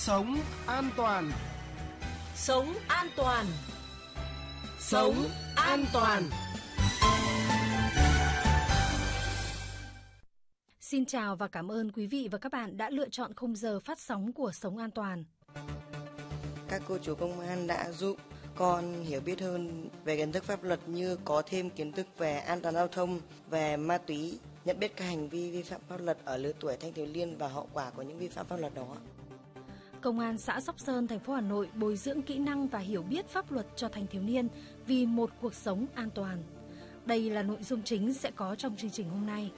Sống an toàn. Sống an toàn. Sống an toàn. Xin chào và cảm ơn quý vị và các bạn đã lựa chọn khung giờ phát sóng của Sống an toàn. Các cô chú công an đã giúp con hiểu biết hơn về kiến thức pháp luật, như có thêm kiến thức về an toàn giao thông, về ma túy, nhận biết các hành vi vi phạm pháp luật ở lứa tuổi thanh thiếu niên và hậu quả của những vi phạm pháp luật đó. Công an xã Sóc Sơn, thành phố Hà Nội bồi dưỡng kỹ năng và hiểu biết pháp luật cho thanh thiếu niên vì một cuộc sống an toàn. Đây là nội dung chính sẽ có trong chương trình hôm nay.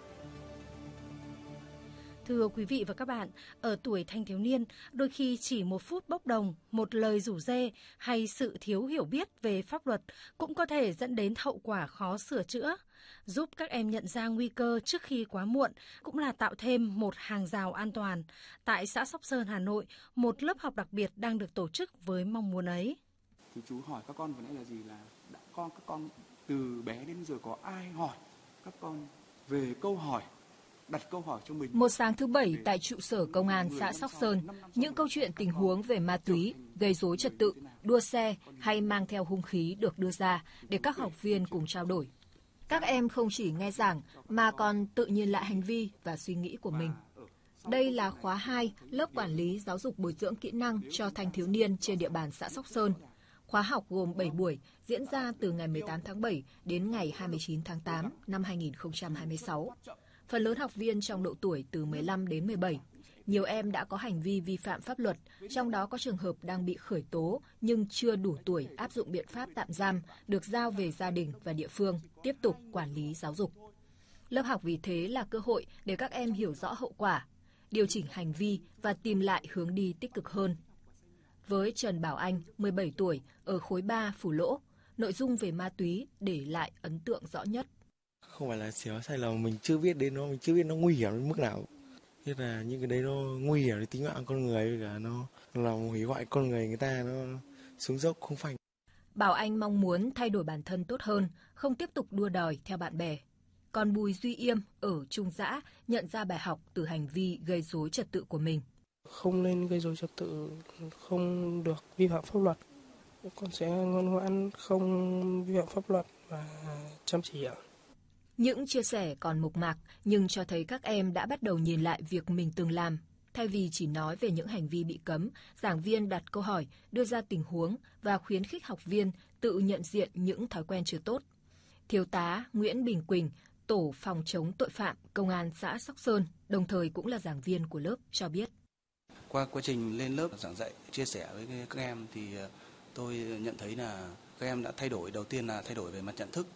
Thưa quý vị và các bạn, ở tuổi thanh thiếu niên, đôi khi chỉ một phút bốc đồng, một lời rủ rê hay sự thiếu hiểu biết về pháp luật cũng có thể dẫn đến hậu quả khó sửa chữa. Giúp các em nhận ra nguy cơ trước khi quá muộn cũng là tạo thêm một hàng rào an toàn. Tại xã Sóc Sơn, Hà Nội, một lớp học đặc biệt đang được tổ chức với mong muốn ấy. Thì chú hỏi các con vừa nãy là gì, là các con từ bé đến giờ có ai hỏi các con về câu hỏi, đặt câu hỏi cho mình. Một sáng thứ Bảy tại trụ sở Công an xã Sóc Sơn, những câu chuyện tình huống về ma túy, gây rối trật tự, đua xe hay mang theo hung khí được đưa ra để các học viên cùng trao đổi. Các em không chỉ nghe giảng mà còn tự nhìn lại hành vi và suy nghĩ của mình. Đây là khóa 2 lớp quản lý giáo dục bồi dưỡng kỹ năng cho thanh thiếu niên trên địa bàn xã Sóc Sơn. Khóa học gồm 7 buổi, diễn ra từ ngày 18 tháng 7 đến ngày 29 tháng 8 năm 2026. Phần lớn học viên trong độ tuổi từ 15 đến 17. Nhiều em đã có hành vi vi phạm pháp luật, trong đó có trường hợp đang bị khởi tố nhưng chưa đủ tuổi áp dụng biện pháp tạm giam, được giao về gia đình và địa phương, tiếp tục quản lý giáo dục. Lớp học vì thế là cơ hội để các em hiểu rõ hậu quả, điều chỉnh hành vi và tìm lại hướng đi tích cực hơn. Với Trần Bảo Anh, 17 tuổi, ở khối 3 Phù Lỗ, nội dung về ma túy để lại ấn tượng rõ nhất. Không phải là chỉ có sai lầm, mình chưa biết đến nó, mình chưa biết nó nguy hiểm đến mức nào. Thế là những cái đấy nó nguy hiểm đến tính mạng con người, và nó làm hủy hoại con người ta, nó xuống dốc không phanh. Bảo Anh mong muốn thay đổi bản thân tốt hơn, không tiếp tục đua đòi theo bạn bè. Còn Bùi Duy Yêm ở Trung Dã nhận ra bài học từ hành vi gây rối trật tự của mình. Không nên gây rối trật tự, không được vi phạm pháp luật. Con sẽ ngoan ngoãn, không vi phạm pháp luật và chăm chỉ ạ. Những chia sẻ còn mộc mạc nhưng cho thấy các em đã bắt đầu nhìn lại việc mình từng làm. Thay vì chỉ nói về những hành vi bị cấm, giảng viên đặt câu hỏi, đưa ra tình huống và khuyến khích học viên tự nhận diện những thói quen chưa tốt. Thiếu tá Nguyễn Bình Quỳnh, Tổ phòng chống tội phạm Công an xã Sóc Sơn, đồng thời cũng là giảng viên của lớp, cho biết. Qua quá trình lên lớp giảng dạy, chia sẻ với các em thì tôi nhận thấy là các em đã thay đổi, đầu tiên là thay đổi về mặt nhận thức,